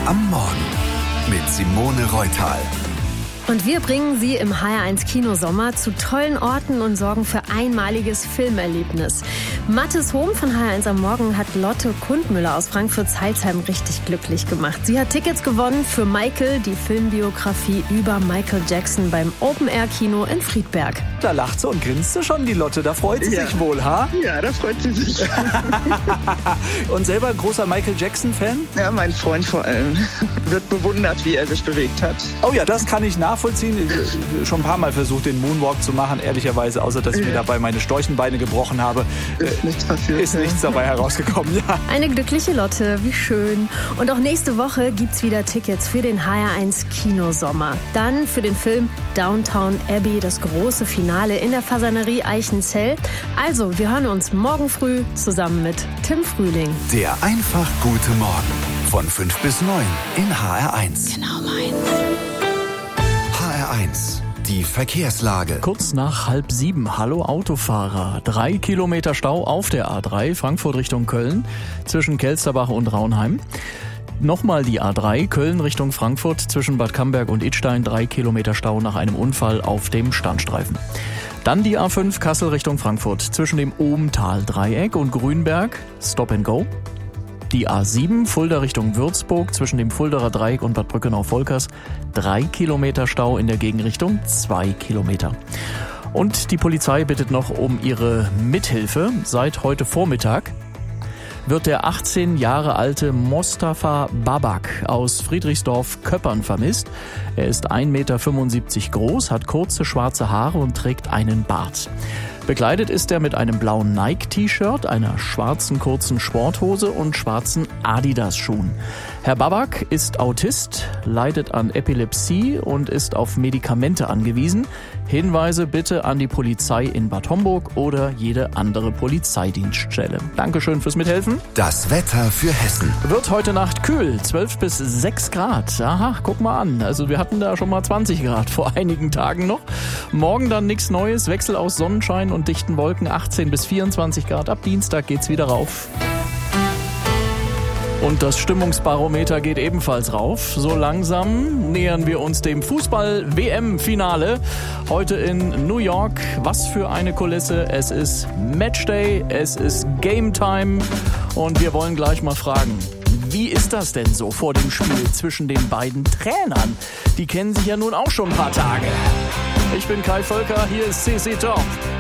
am Morgen mit Simone Reutal. Und wir bringen Sie im HR1 Kinosommer zu tollen Orten und sorgen für einmaliges Filmerlebnis. Mathis Hohm von HR1 am Morgen hat Lotte Kundmüller aus Frankfurt-Zeilsheim richtig glücklich gemacht. Sie hat Tickets gewonnen für Michael, die Filmbiografie über Michael Jackson beim Open-Air-Kino in Friedberg. Da lacht sie und grinst sie schon, die Lotte. Da freut sie sich wohl, ha? Ja, da freut sie sich. Und selber ein großer Michael Jackson-Fan? Ja, mein Freund vor allem. Wird bewundert, wie er sich bewegt hat. Oh ja, das kann ich nachvollziehen. Schon ein paar Mal versucht, den Moonwalk zu machen, ehrlicherweise, außer dass ich mir dabei meine Storchenbeine gebrochen habe. Ist nichts passiert. Ist nichts dabei herausgekommen, ja. Eine glückliche Lotte, wie schön. Und auch nächste Woche gibt's wieder Tickets für den HR1 Kinosommer. Dann für den Film Downton Abbey, das große Finale in der Fasanerie Eichenzell. Also, wir hören uns morgen früh zusammen mit Tim Frühling. Der einfach gute Morgen von 5 bis 9 in HR1. Genau meins. HR1, die Verkehrslage. Kurz nach 6:30. Hallo Autofahrer. 3 Kilometer Stau auf der A3 Frankfurt Richtung Köln zwischen Kelsterbach und Raunheim. Nochmal die A3 Köln Richtung Frankfurt zwischen Bad Camberg und Idstein. 3 Kilometer Stau nach einem Unfall auf dem Standstreifen. Dann die A5 Kassel Richtung Frankfurt zwischen dem Ohmtal-Dreieck und Grünberg. Stop and go. Die A7 Fulda Richtung Würzburg zwischen dem Fuldaer Dreieck und Bad Brückenau-Volkers. 3 Kilometer Stau in der Gegenrichtung, 2 Kilometer. Und die Polizei bittet noch um ihre Mithilfe. Seit heute Vormittag wird der 18 Jahre alte Mostafa Babak aus Friedrichsdorf-Köppern vermisst. Er ist 1,75 Meter groß, hat kurze schwarze Haare und trägt einen Bart. Bekleidet ist er mit einem blauen Nike-T-Shirt, einer schwarzen kurzen Sporthose und schwarzen Adidas-Schuhen. Herr Babak ist Autist, leidet an Epilepsie und ist auf Medikamente angewiesen. Hinweise bitte an die Polizei in Bad Homburg oder jede andere Polizeidienststelle. Dankeschön fürs Mithelfen. Das Wetter für Hessen. Wird heute Nacht kühl, 12 bis 6 Grad. Aha, guck mal an. Also wir hatten da schon mal 20 Grad vor einigen Tagen noch. Morgen dann nichts Neues, Wechsel aus Sonnenschein und dichten Wolken, 18 bis 24 Grad. Ab Dienstag geht's wieder rauf. Und das Stimmungsbarometer geht ebenfalls rauf. So langsam nähern wir uns dem Fußball-WM-Finale. Heute in New York. Was für eine Kulisse. Es ist Matchday, es ist Game Time. Und wir wollen gleich mal fragen, wie ist das denn so vor dem Spiel zwischen den beiden Trainern? Die kennen sich ja nun auch schon ein paar Tage. Ich bin Kai Völker, hier ist CC Top.